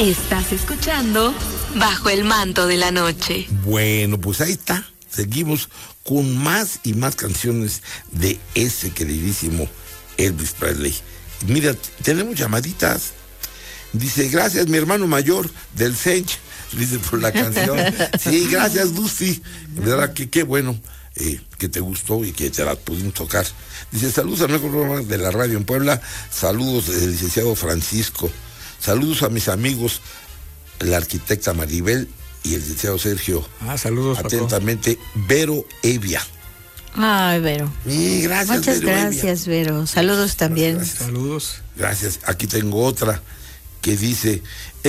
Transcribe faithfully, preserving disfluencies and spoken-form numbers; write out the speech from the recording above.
Estás escuchando Bajo el Manto de la Noche. Bueno, pues ahí está. Seguimos con más y más canciones de ese queridísimo Elvis Presley. Mira, tenemos llamaditas. Dice, gracias mi hermano mayor del Sench, dice por la canción. Sí, gracias Lucy. De verdad que qué bueno eh, que te gustó y que te la pudimos tocar. Dice, saludos al nuevo programa de la radio en Puebla. Saludos del licenciado Francisco. Saludos a mis amigos, la arquitecta Maribel y el licenciado Sergio. Ah, saludos. Atentamente, Paco. Vero Evia. Ay, Vero. Sí, gracias, Muchas Vero gracias, Evia. Vero. Saludos también. Gracias. Saludos. Gracias. Aquí tengo otra que dice...